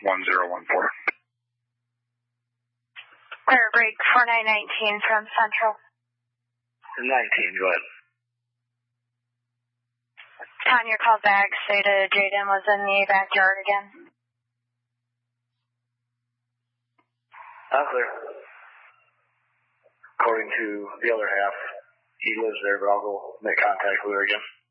1014. Clear break 4919 from Central. 19, go ahead. Tanya called back, stated Jaden was in the backyard again. Clear. According to the other half, he lives there, but I'll go make contact with her again.